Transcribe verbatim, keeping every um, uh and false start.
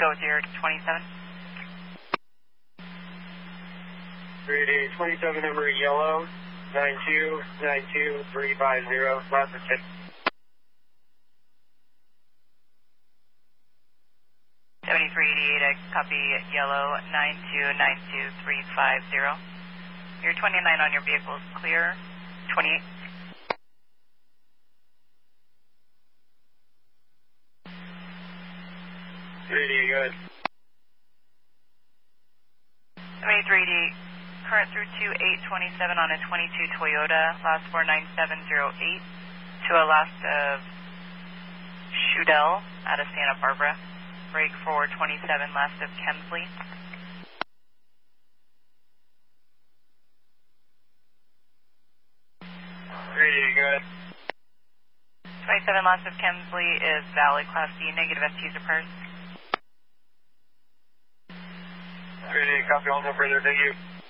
go with your twenty-seven. three eighty-eight twenty-seven, number yellow, nine two nine two three five zero, last of ten. seventy-three eighty-eight, I copy yellow, nine two nine two three five zero. Your twenty-nine on your vehicle is clear. twenty-eight. three eighty-eight, go ahead. seventy-three eighty-eight, current through two eight twenty-seven on a twenty-two Toyota, last four nine seven zero eight, to a last of Shudell out of Santa Barbara. Break four twenty-seven, last of Kemsley. three eighty-eight, go ahead. twenty-seven, last of Kemsley is valid, Class D, negative S Ts are parsed. three eighty-eight, copy all, no further, thank you.